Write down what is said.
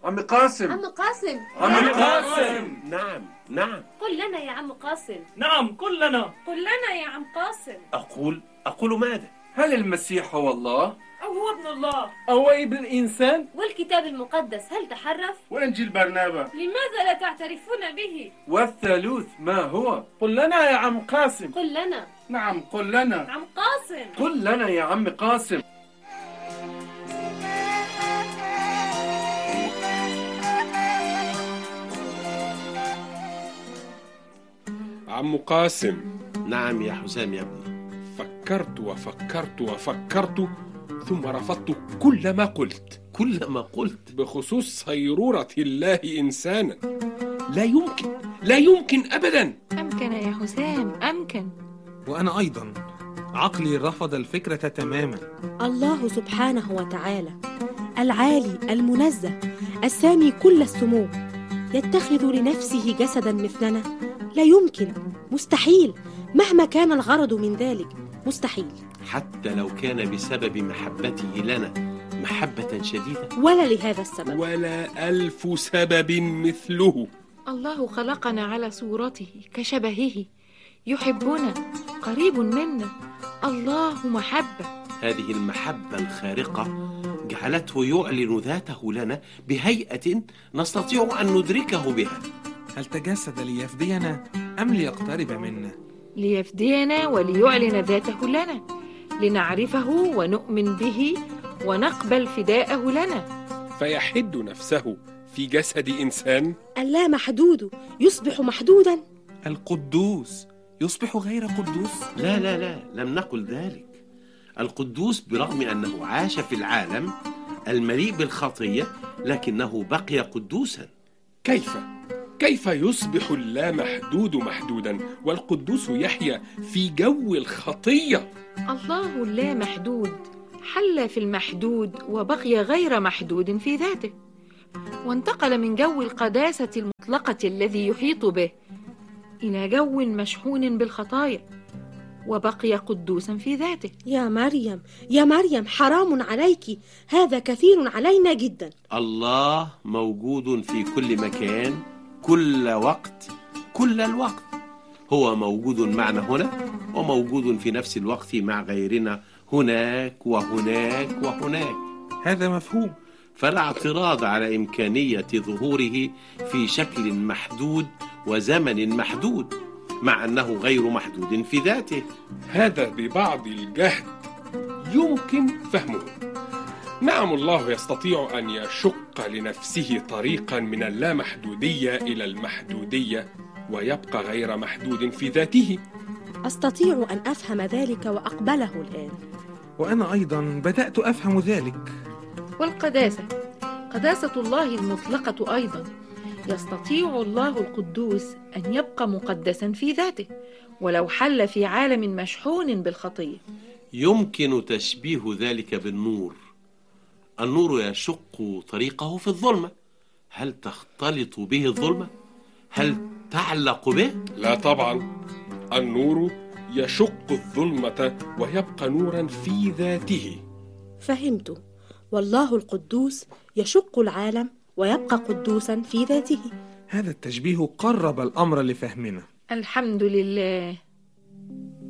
عم قاسم. عم قاسم. عم قاسم. نعم. قل لنا يا عم قاسم. نعم قل لنا. قل لنا يا عم قاسم. أقول ماذا؟ هل المسيح هو الله؟ أو هو ابن الله؟ أو ابن الإنسان؟ والكتاب المقدس هل تحرف؟ وإنجيل برنابا لماذا لا تعترفون به؟ والثالوث ما هو؟ قل لنا يا عم قاسم. قل لنا. نعم قل لنا. عم قاسم. قل لنا يا عم قاسم. عم قاسم. نعم يا حسام يا ابني. فكرت وفكرت وفكرت ثم رفضت كل ما قلت بخصوص صيرورة الله إنسانا. لا يمكن أبدا. أمكن يا حسام، أمكن. وأنا أيضا عقلي رفض الفكرة تماما. الله سبحانه وتعالى العالي المنزه السامي كل السمو يتخذ لنفسه جسدا مثلنا؟ لا يمكن، مستحيل، مهما كان الغرض من ذلك مستحيل. حتى لو كان بسبب محبته لنا محبة شديدة، ولا لهذا السبب، ولا 1000 سبب مثله. الله خلقنا على صورته كشبهه، يحبنا، قريب منا. الله محبة. هذه المحبة الخارقة جعلته يعلن ذاته لنا بهيئة نستطيع أن ندركه بها. هل تجسد ليفدينا أم ليقترب منا؟ ليفدينا وليعلن ذاته لنا، لنعرفه ونؤمن به ونقبل فداءه لنا. فيحد نفسه في جسد إنسان. اللامحدود يصبح محدودا. القدوس يصبح غير قدوس. لا، لم نقل ذلك. القدوس برغم أنه عاش في العالم المليء بالخطية لكنه بقي قدوسا. كيف يصبح اللامحدود محدودا والقدوس يحيا في جو الخطية؟ الله اللامحدود حل في المحدود وبقي غير محدود في ذاته، وانتقل من جو القداسة المطلقة الذي يحيط به إلى جو مشحون بالخطايا وبقي قدوسا في ذاته. يا مريم حرام عليك، هذا كثير علينا جدا. الله موجود في كل مكان، كل وقت، كل الوقت. هو موجود معنا هنا وموجود في نفس الوقت مع غيرنا هناك وهناك وهناك. هذا مفهوم. فلا اعتراض على إمكانية ظهوره في شكل محدود وزمن محدود، مع أنه غير محدود في ذاته. هذا ببعض الجهد يمكن فهمه. نعم، الله يستطيع أن يشق لنفسه طريقا من اللامحدودية إلى المحدودية ويبقى غير محدود في ذاته. أستطيع أن أفهم ذلك وأقبله الآن. وأنا أيضا بدأت أفهم ذلك. والقداسة، قداسة الله المطلقة أيضا، يستطيع الله القدوس أن يبقى مقدسا في ذاته ولو حل في عالم مشحون بالخطية. يمكن تشبيه ذلك بالنور. النور يشق طريقه في الظلمة. هل تختلط به الظلمة؟ هل تعلق به؟ لا طبعا. النور يشق الظلمة ويبقى نورا في ذاته. فهمت. والله القدوس يشق العالم ويبقى قدوسا في ذاته. هذا التشبيه قرب الأمر لفهمنا. الحمد لله.